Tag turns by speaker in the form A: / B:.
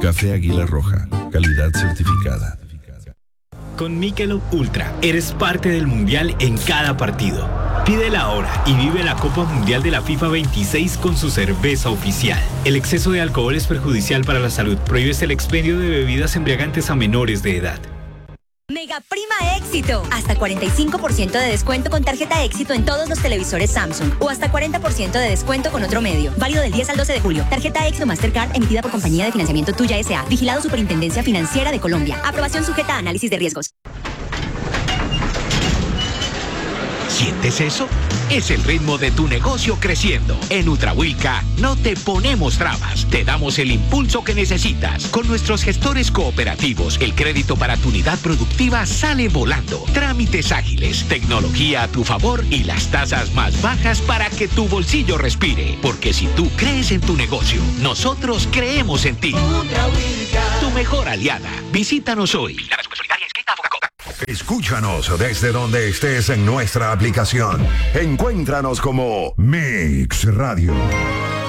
A: Café Águila Roja, calidad certificada.
B: Con Michelob Ultra, eres parte del Mundial en cada partido. Pídela ahora y vive la Copa Mundial de la FIFA 26 con su cerveza oficial. El exceso de alcohol es perjudicial para la salud. Prohíbes el expendio de bebidas embriagantes a menores de edad.
C: Mega Prima Éxito. Hasta 45% de descuento con tarjeta Éxito en todos los televisores Samsung. O hasta 40% de descuento con otro medio. Válido del 10 al 12 de julio. Tarjeta Éxito Mastercard emitida por Compañía de Financiamiento Tuya S.A. Vigilado Superintendencia Financiera de Colombia. Aprobación sujeta a análisis de riesgos.
D: ¿Sientes eso? Es el ritmo de tu negocio creciendo. En Ultrahuilca no te ponemos trabas, te damos el impulso que necesitas. Con nuestros gestores cooperativos, el crédito para tu unidad productiva sale volando. Trámites ágiles, tecnología a tu favor y las tasas más bajas para que tu bolsillo respire. Porque si tú crees en tu negocio, nosotros creemos en ti. Tu mejor aliada. Visítanos hoy.
E: Escúchanos desde donde estés en nuestra aplicación. Encuéntranos como Mix Radio.